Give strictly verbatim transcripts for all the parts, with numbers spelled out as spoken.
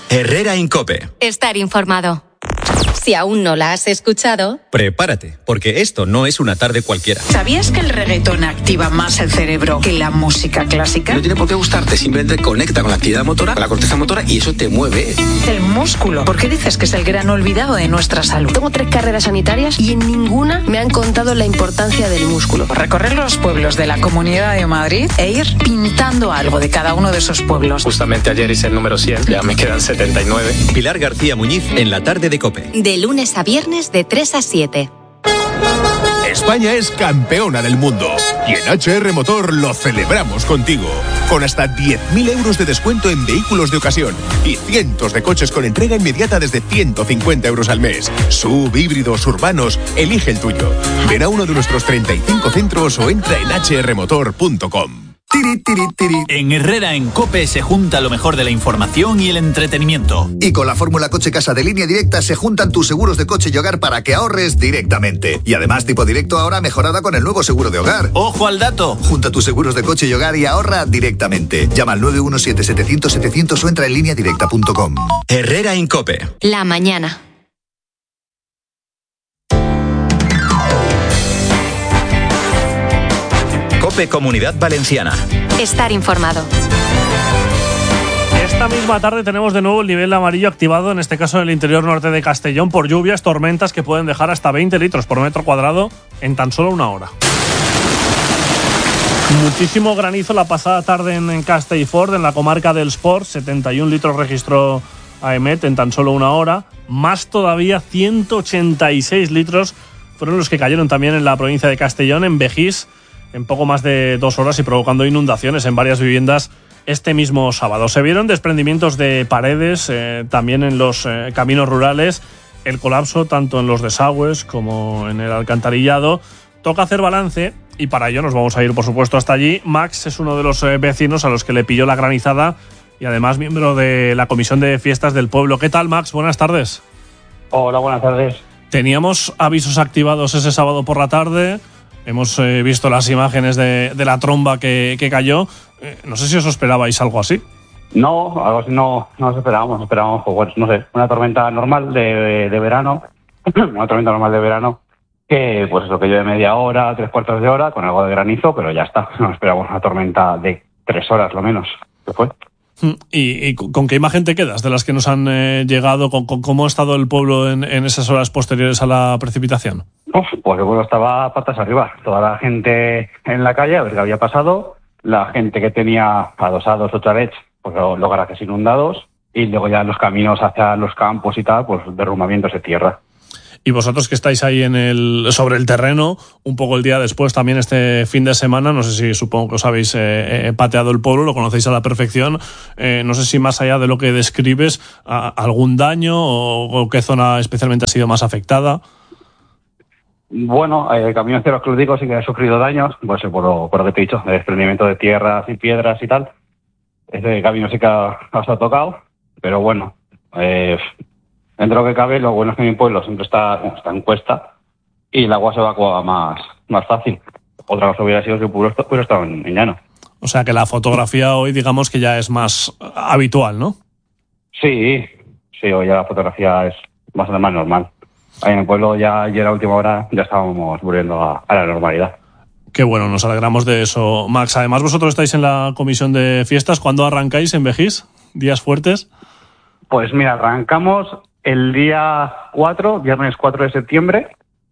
Herrera Incope. Estar informado. Si aún no la has escuchado, prepárate, porque esto no es una tarde cualquiera. ¿Sabías que el reggaetón activa más el cerebro que la música clásica? No tiene por qué gustarte, simplemente conecta con la actividad motora, con la corteza motora, y eso te mueve. El músculo. ¿Por qué dices que es el gran olvidado de nuestra salud? Tengo tres carreras sanitarias y en ninguna me han contado la importancia del músculo. Recorrer los pueblos de la Comunidad de Madrid e ir pintando algo de cada uno de esos pueblos. Justamente ayer hice el número cien, ya me quedan setenta y nueve. Pilar García Muñiz en la tarde de COPE. De lunes a viernes de tres a siete. España es campeona del mundo y en H R Motor lo celebramos contigo. Con hasta diez mil euros de descuento en vehículos de ocasión y cientos de coches con entrega inmediata desde ciento cincuenta euros al mes. Sub, híbridos, urbanos, elige el tuyo. Ven a uno de nuestros treinta y cinco centros o entra en h r motor punto com. Tiri, tiri, tiri. En Herrera en COPE se junta lo mejor de la información y el entretenimiento. Y con la fórmula Coche Casa de Línea Directa se juntan tus seguros de coche y hogar para que ahorres directamente. Y además Tipo Directo ahora mejorada con el nuevo seguro de hogar. ¡Ojo al dato! Junta tus seguros de coche y hogar y ahorra directamente. Llama al nueve uno siete, setecientos, setecientos o entra en línea directa punto com. Herrera en COPE. La mañana. COPE Comunidad Valenciana. Estar informado. Esta misma tarde tenemos de nuevo el nivel amarillo activado, en este caso en el interior norte de Castellón, por lluvias, tormentas que pueden dejar hasta veinte litros por metro cuadrado en tan solo una hora. Muchísimo granizo la pasada tarde en Castellfort, en la comarca del Sport, setenta y un litros registró AEMET en tan solo una hora. Más todavía, ciento ochenta y seis litros fueron los que cayeron también en la provincia de Castellón, en Begís, en poco más de dos horas y provocando inundaciones en varias viviendas este mismo sábado. Se vieron desprendimientos de paredes, eh, también en los eh, caminos rurales, el colapso tanto en los desagües como en el alcantarillado. Toca hacer balance y para ello nos vamos a ir, por supuesto, hasta allí. Max es uno de los eh, vecinos a los que le pilló la granizada y además miembro de la Comisión de Fiestas del Pueblo. ¿Qué tal, Max? Buenas tardes. Hola, buenas tardes. Teníamos avisos activados ese sábado por la tarde. Hemos eh, visto las imágenes de, de la tromba que, que cayó. Eh, no sé si os esperabais algo así. No, algo así no, no nos esperábamos. Esperábamos, pues, no sé, una tormenta normal de, de verano. Una tormenta normal de verano. Que, pues eso, que llueve media hora, tres cuartos de hora, con algo de granizo, pero ya está. No esperábamos una tormenta de tres horas, lo menos. ¿Qué fue? ¿Y, y con qué imagen te quedas de las que nos han eh, llegado? Con, con cómo ha estado el pueblo en, en esas horas posteriores a la precipitación? Uf, pues el pueblo estaba patas arriba. Toda la gente en la calle a ver qué había pasado. La gente que tenía adosados o chalets, pues los garajes inundados. Y luego ya los caminos hacia los campos y tal, pues derrumbamientos de tierra. Y vosotros que estáis ahí en el sobre el terreno, un poco el día después, también este fin de semana, no sé si supongo que os habéis eh, pateado el pueblo, lo conocéis a la perfección, eh, no sé si más allá de lo que describes, a, algún daño o, o qué zona especialmente ha sido más afectada. Bueno, el camino hacia los clúdicos sí que ha sufrido daños, pues por lo, por lo que te he dicho, de desprendimiento de tierras y piedras y tal. Ese camino sí que ha, ha estado tocado, pero bueno, eh, dentro de lo que cabe, lo bueno es que mi pueblo siempre está, está en cuesta y el agua se evacúa más, más fácil. Otra cosa hubiera sido que el pueblo hubiera estado en, en llano. O sea que la fotografía hoy, digamos que ya es más habitual, ¿no? Sí, sí, hoy ya la fotografía es bastante más normal. Ahí en el pueblo ya, ya a la última hora ya estábamos volviendo a, a la normalidad. Qué bueno, nos alegramos de eso, Max. Además, vosotros estáis en la comisión de fiestas. ¿Cuándo arrancáis en Begís? ¿Días fuertes? Pues mira, arrancamos el día cuatro, viernes cuatro de septiembre,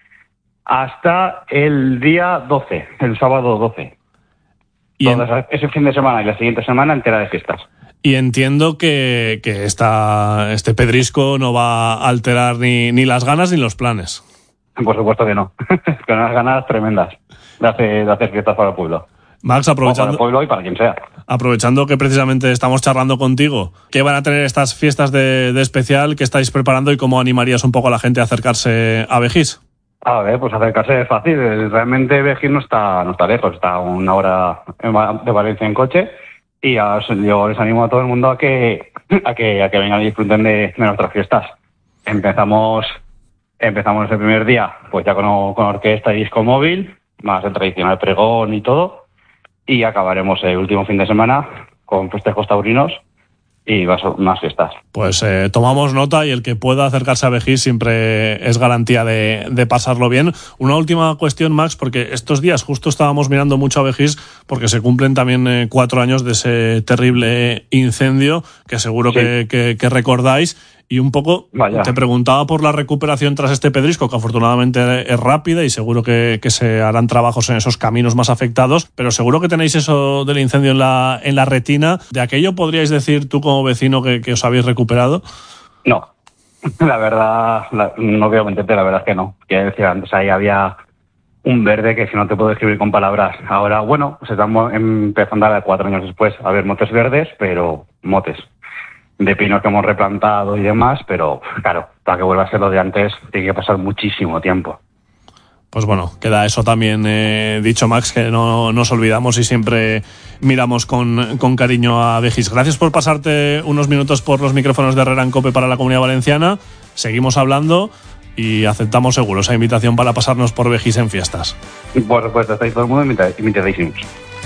hasta el día doce, el sábado doce. Y en... Entonces, ese fin de semana y la siguiente semana entera de fiestas. Y entiendo que, que esta, este pedrisco no va a alterar ni, ni las ganas ni los planes. Por supuesto que no. Con unas ganas tremendas de hacer, de hacer fiestas para el pueblo. Max, aprovechando, para el pueblo y para quien sea. Aprovechando que precisamente estamos charlando contigo, ¿qué van a tener estas fiestas de, de especial que estáis preparando y cómo animarías un poco a la gente a acercarse a Begís? A ver, pues acercarse es fácil. Realmente Begís no está, no está lejos, está a una hora de Valencia en coche. Y a, yo les animo a todo el mundo a que a que, a que vengan y disfruten de, de nuestras fiestas. Empezamos empezamos el primer día pues ya con, con orquesta y disco móvil, más el tradicional pregón y todo. Y acabaremos el último fin de semana con festejos taurinos y vas a unas fiestas. Pues eh, tomamos nota, y el que pueda acercarse a Begís siempre es garantía de, de pasarlo bien. Una última cuestión, Max, porque estos días justo estábamos mirando mucho a Begís porque se cumplen también eh, cuatro años de ese terrible incendio que seguro sí. que, que, que recordáis. Y un poco Vaya. te preguntaba por la recuperación tras este pedrisco, que afortunadamente es rápida y seguro que, que se harán trabajos en esos caminos más afectados, pero seguro que tenéis eso del incendio en la, en la retina. ¿De aquello podríais decir tú como vecino que, que os habéis recuperado? No, la verdad, la, no quiero menterte, la verdad es que no. Quiero decir, antes ahí había un verde que si no te puedo describir con palabras. Ahora, bueno, pues estamos empezando a dar cuatro años después a ver motes verdes, pero motes de pinos que hemos replantado y demás, pero claro, para que vuelva a ser lo de antes tiene que pasar muchísimo tiempo. Pues bueno, queda eso también eh, dicho, Max, que no nos olvidamos y siempre miramos con, con cariño a Begís. Gracias por pasarte unos minutos por los micrófonos de Herrera en COPE para la Comunidad Valenciana. Seguimos hablando y aceptamos seguro esa invitación para pasarnos por Begís en fiestas. Por supuesto, estáis todo el mundo invitadísimos.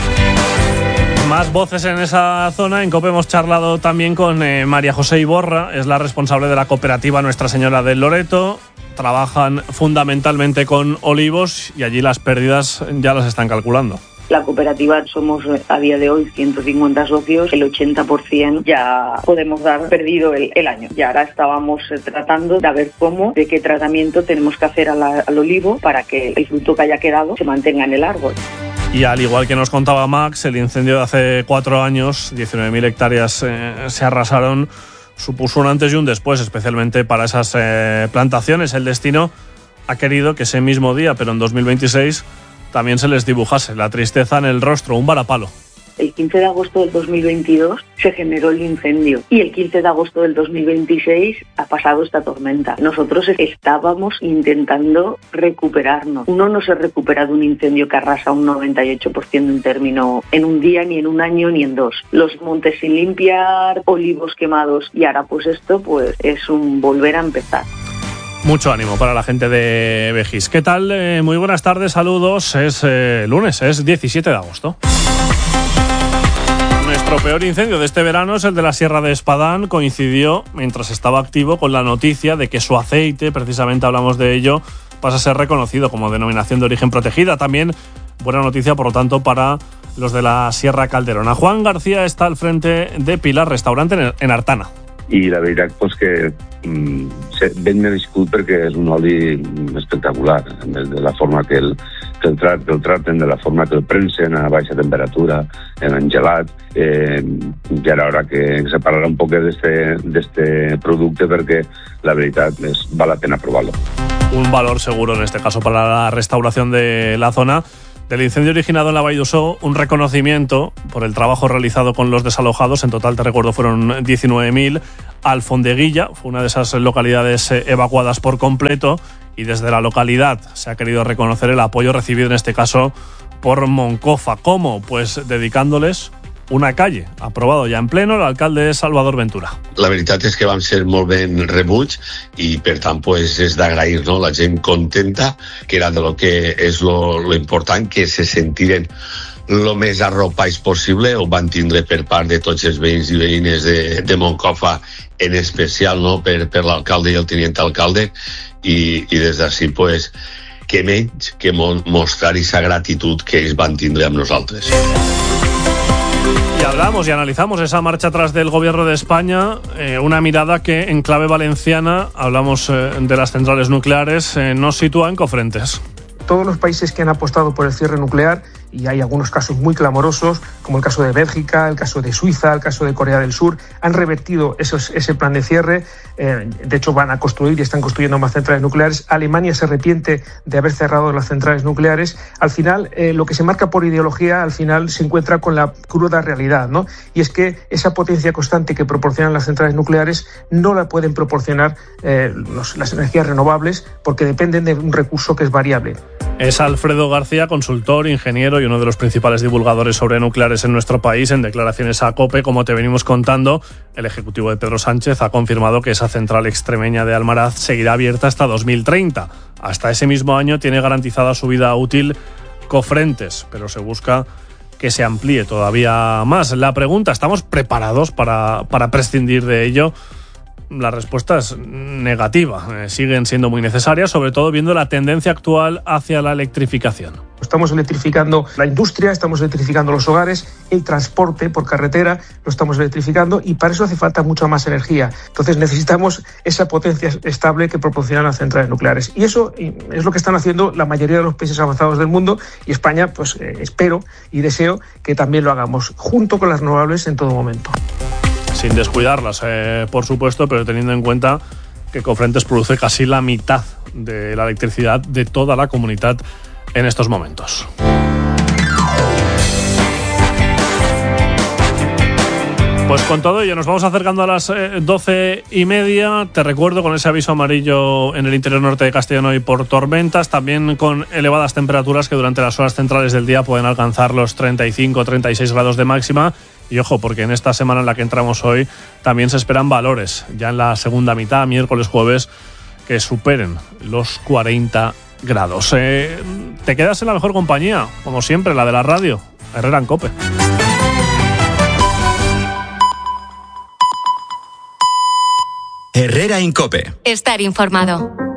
Más voces en esa zona. En COPE hemos charlado también con eh, María José Iborra, es la responsable de la cooperativa Nuestra Señora del Loreto. Trabajan fundamentalmente con olivos y allí las pérdidas ya las están calculando. La cooperativa somos a día de hoy ciento cincuenta socios, el ochenta por ciento ya podemos dar perdido el, el año. Y ahora estábamos tratando de ver cómo, de qué tratamiento tenemos que hacer a la, al olivo para que el fruto que haya quedado se mantenga en el árbol. Y al igual que nos contaba Max, el incendio de hace cuatro años, diecinueve mil hectáreas eh, se arrasaron, supuso un antes y un después, especialmente para esas eh, plantaciones. El destino ha querido que ese mismo día, pero en dos mil veintiséis, también se les dibujase la tristeza en el rostro, un varapalo. El quince de agosto del dos mil veintidós se generó el incendio y el quince de agosto del dos mil veintiséis ha pasado esta tormenta. Nosotros estábamos intentando recuperarnos. Uno no se recupera de un incendio que arrasa un noventa y ocho por ciento en término en un día, ni en un año, ni en dos. Los montes sin limpiar, olivos quemados, y ahora pues esto pues es un volver a empezar. Mucho ánimo para la gente de Begís. ¿Qué tal? Eh, muy buenas tardes, saludos. Es eh, lunes, es diecisiete de agosto. Nuestro peor incendio de este verano es el de la Sierra de Espadán. Coincidió, mientras estaba activo, con la noticia de que su aceite, precisamente hablamos de ello, pasa a ser reconocido como denominación de origen protegida. También buena noticia, por lo tanto, para los de la Sierra Calderona. Juan García está al frente de Pilar Restaurante en Artana. I la veritat és que mm, ben merescut perquè és un oli espectacular, de la forma que el, que el, trat, que el traten, de la forma que el prensen a baixa temperatura, en engelat. Eh, ja era hora que se parlarà un poc d'este producte perquè la veritat és, val la pena provar-lo. Un valor seguro en este caso para la restauración de la zona. Del incendio originado en la Vall d'Uixó, un reconocimiento por el trabajo realizado con los desalojados. En total, te recuerdo, fueron diecinueve mil. Alfondeguilla fue una de esas localidades evacuadas por completo, y desde la localidad se ha querido reconocer el apoyo recibido en este caso por Moncofa. ¿Cómo? Pues dedicándoles una calle. Aprobado ya en pleno el alcalde Salvador Ventura. La veritat és que vam ser molt ben rebuts i per tant pues, és d'agrair, no? La gent contenta, que era de lo que és lo, lo important, que se sentiren el més arropats possible. Ho van tindre per part de tots els veïns i veïnes de, de Moncofa, en especial, no? per, per l'alcalde i el tinent alcalde, i, i des d'ací pues, que menys que mostrar aquesta gratitud que ells van tindre amb nosaltres. Y hablamos y analizamos esa marcha atrás del gobierno de España, eh, una mirada que en clave valenciana, hablamos eh, de las centrales nucleares, eh, nos sitúa en Cofrentes. Todos los países que han apostado por el cierre nuclear, y hay algunos casos muy clamorosos, como el caso de Bélgica, el caso de Suiza, el caso de Corea del Sur, han revertido esos, ese plan de cierre. Eh, de hecho, van a construir y están construyendo más centrales nucleares. Alemania se arrepiente de haber cerrado las centrales nucleares. Al final, eh, lo que se marca por ideología, al final se encuentra con la cruda realidad, ¿no? Y es que esa potencia constante que proporcionan las centrales nucleares no la pueden proporcionar eh, los, las energías renovables, porque dependen de un recurso que es variable. Es Alfredo García, consultor, ingeniero y uno de los principales divulgadores sobre nucleares en nuestro país. En declaraciones a COPE, como te venimos contando, el ejecutivo de Pedro Sánchez ha confirmado que esa central extremeña de Almaraz seguirá abierta hasta dos mil treinta. Hasta ese mismo año tiene garantizada su vida útil Cofrentes, pero se busca que se amplíe todavía más. La pregunta, ¿estamos preparados para, para prescindir de ello? La respuesta es negativa. Eh, siguen siendo muy necesarias, sobre todo viendo la tendencia actual hacia la electrificación. Estamos electrificando la industria, estamos electrificando los hogares, el transporte por carretera lo estamos electrificando y para eso hace falta mucha más energía. Entonces necesitamos esa potencia estable que proporcionan las centrales nucleares. Y eso es lo que están haciendo la mayoría de los países avanzados del mundo y España, pues eh, espero y deseo que también lo hagamos junto con las renovables en todo momento. Sin descuidarlas, eh, por supuesto, pero teniendo en cuenta que Cofrentes produce casi la mitad de la electricidad de toda la comunidad en estos momentos. Pues con todo ello nos vamos acercando a las eh, doce y media. Te recuerdo con ese aviso amarillo en el interior norte de Castellón hoy por tormentas, también con elevadas temperaturas que durante las horas centrales del día pueden alcanzar los treinta y cinco a treinta y seis grados de máxima. Y ojo, porque en esta semana en la que entramos hoy también se esperan valores, ya en la segunda mitad, miércoles, jueves, que superen los cuarenta grados. Eh, te quedas en la mejor compañía, como siempre, la de la radio, Herrera en COPE. Herrera en COPE. Estar informado.